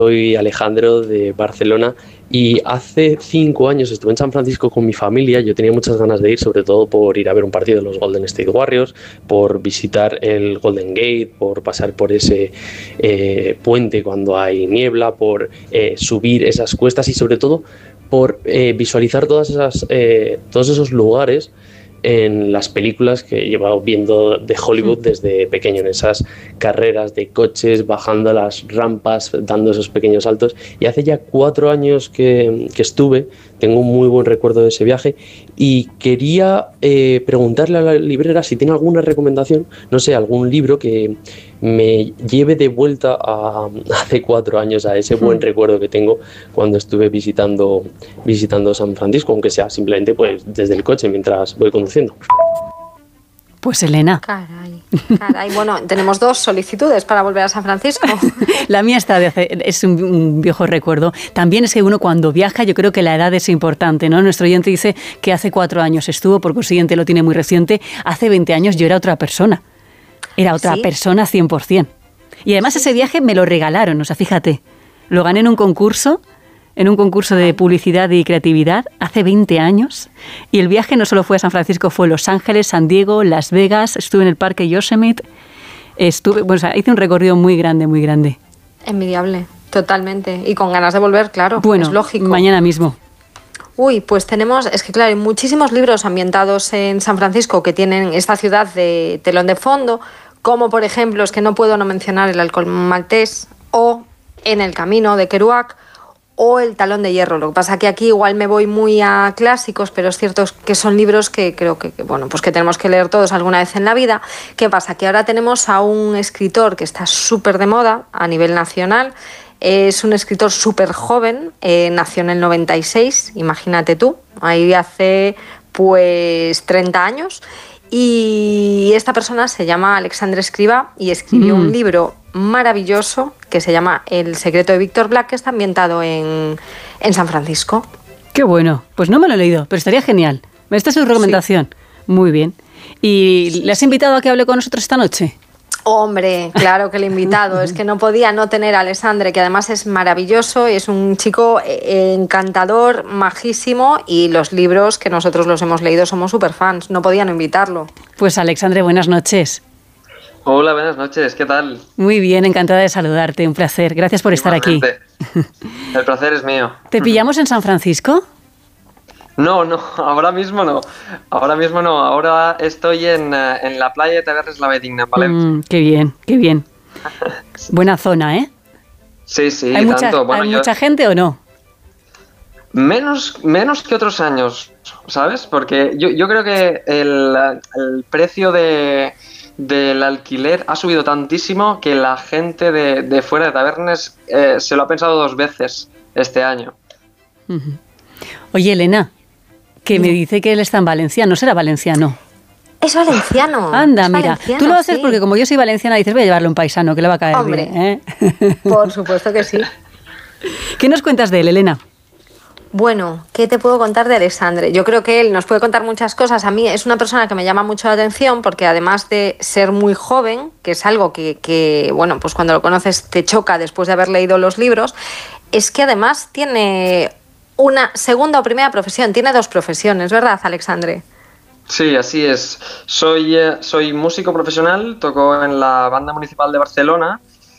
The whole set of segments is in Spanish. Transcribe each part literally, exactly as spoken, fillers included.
Soy Alejandro de Barcelona y hace cinco años estuve en San Francisco con mi familia. Yo tenía muchas ganas de ir, sobre todo por ir a ver un partido de los Golden State Warriors, por visitar el Golden Gate, por pasar por ese eh, puente cuando hay niebla, por eh, subir esas cuestas y sobre todo por eh, visualizar todas esas, eh, todos esos lugares en las películas que he llevado viendo de Hollywood desde pequeño, en esas carreras de coches, bajando las rampas, dando esos pequeños saltos. Y hace ya cuatro años que, que estuve, tengo un muy buen recuerdo de ese viaje y quería eh, preguntarle a la librera si tiene alguna recomendación, no sé, algún libro que me lleve de vuelta a hace cuatro años, a ese buen recuerdo que tengo cuando estuve visitando, visitando San Francisco, aunque sea simplemente pues desde el coche mientras voy conduciendo. Pues Elena. Caray, caray. Bueno, tenemos dos solicitudes para volver a San Francisco. La mía está de hace, es un, un viejo recuerdo. También es que uno cuando viaja, yo creo que la edad es importante, ¿no? Nuestro oyente dice que hace cuatro años estuvo, por consiguiente lo tiene muy reciente. Hace veinte años yo era otra persona. Era otra ¿Sí? persona cien por ciento. Y además ¿Sí? ese viaje me lo regalaron, o sea, fíjate, lo gané en un concurso, en un concurso de publicidad y creatividad hace veinte años. Y el viaje no solo fue a San Francisco, fue Los Ángeles, San Diego, Las Vegas, estuve en el Parque Yosemite, estuve, bueno, o sea, hice un recorrido muy grande, muy grande. Envidiable, totalmente. Y con ganas de volver, claro, bueno, es lógico. Mañana mismo. Uy, pues tenemos, es que claro, hay muchísimos libros ambientados en San Francisco que tienen esta ciudad de telón de fondo, como por ejemplo, es que no puedo no mencionar El Alcohol Maltés o En el Camino de Kerouac o El Talón de Hierro. Lo que pasa que aquí igual me voy muy a clásicos, pero es cierto que son libros que creo que, que bueno, pues que tenemos que leer todos alguna vez en la vida. ¿Qué pasa? Que ahora tenemos a un escritor que está súper de moda a nivel nacional. Es un escritor súper joven, eh, nació en el noventa y seis, imagínate tú, ahí hace pues treinta años. Y esta persona se llama Alexandre Escrivá y escribió mm. un libro maravilloso que se llama El secreto de Víctor Black, que está ambientado en, en San Francisco. Qué bueno, pues no me lo he leído, pero estaría genial. Esta es su recomendación. Sí. Muy bien. ¿Y sí. le has invitado a que hable con nosotros esta noche? Hombre, claro que le he invitado. Es que no podía no tener a Alexandre, que además es maravilloso y es un chico encantador, majísimo, y los libros que nosotros los hemos leído somos súper fans. No podía no invitarlo. Pues Alexandre, buenas noches. Hola, buenas noches. ¿Qué tal? Muy bien, encantada de saludarte. Un placer. Gracias por Igualmente. estar aquí. El placer es mío. ¿Te pillamos en San Francisco? No, no, ahora mismo no. Ahora mismo no. Ahora estoy en, en la playa de Tavernes La Bedigna, en Valencia. Mm, qué bien, qué bien. Sí. Buena zona, ¿eh? Sí, sí, ¿Hay, mucha, tanto. Bueno, ¿hay yo... mucha gente o no? Menos, menos que otros años, ¿sabes? Porque yo, yo creo que el, el precio de, del alquiler ha subido tantísimo que la gente de, de fuera de Tavernes eh, se lo ha pensado dos veces este año. Uh-huh. Oye, Elena, que me dice que él está en Valencia, ¿no será valenciano? Es valenciano. Anda, es mira, valenciano, tú lo haces sí. porque como yo soy valenciana, dices, voy a llevarle un paisano que le va a caer Hombre, bien, ¿eh? Por supuesto que sí. ¿Qué nos cuentas de él, Elena? Bueno, ¿qué te puedo contar de Alexandre? Yo creo que él nos puede contar muchas cosas. A mí es una persona que me llama mucho la atención porque además de ser muy joven, que es algo que, que bueno, pues cuando lo conoces te choca después de haber leído los libros, es que además tiene una segunda o primera profesión, tiene dos profesiones, ¿verdad, Alexandre? Sí, así es. Soy, eh, soy músico profesional, toco en la Banda Municipal de Barcelona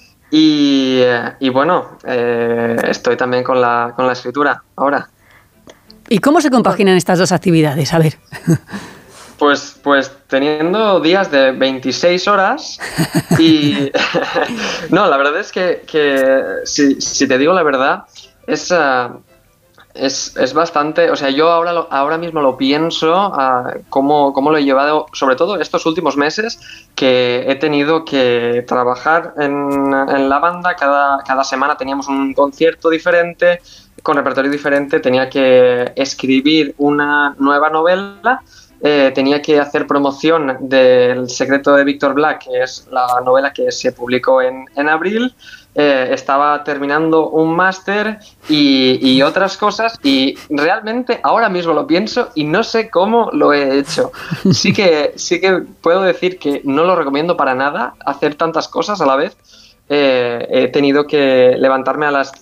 y, y bueno, eh, estoy también con la, con la escritura ahora. ¿Y cómo se compaginan estas dos actividades? A ver. Pues, pues teniendo días de veintiséis horas y... no, la verdad es que, que si, si te digo la verdad, es... Uh, Es, es bastante, o sea, yo ahora, lo, ahora mismo lo pienso, uh, cómo, cómo lo he llevado, sobre todo estos últimos meses, que he tenido que trabajar en, en la banda, cada, cada semana teníamos un concierto diferente, con repertorio diferente, tenía que escribir una nueva novela, eh, tenía que hacer promoción del secreto de Víctor Black, que es la novela que se publicó en, en abril. Eh, estaba terminando un máster y, y otras cosas y realmente ahora mismo lo pienso y no sé cómo lo he hecho. Sí que, sí que puedo decir que no lo recomiendo para nada hacer tantas cosas a la vez eh, he tenido que levantarme a las